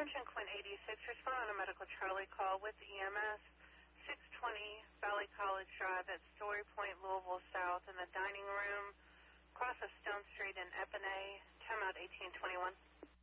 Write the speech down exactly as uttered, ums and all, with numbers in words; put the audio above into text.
Attention Quinn eighty-six, respond on a medical Charlie call with E M S, six twenty Valley College Drive at Story Point, Louisville South, in the dining room, across of Stone Street in Epinay, timeout eighteen twenty-one.